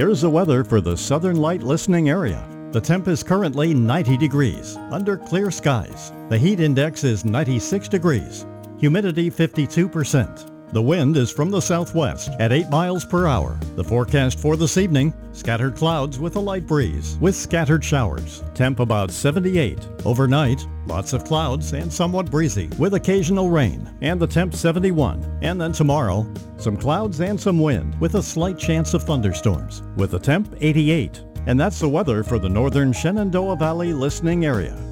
Here's the weather for the Southern Light listening area. The temp is currently 90 degrees, under clear skies. The heat index is 96 degrees. Humidity 52%. The wind is from the southwest at 8 miles per hour. The forecast for this evening, scattered clouds with a light breeze, with scattered showers. Temp about 78. Overnight, lots of clouds and somewhat breezy, with occasional rain. And the temp 71. And then tomorrow, some clouds and some wind, with a slight chance of thunderstorms, with the temp 88. And that's the weather for the northern Shenandoah Valley listening area.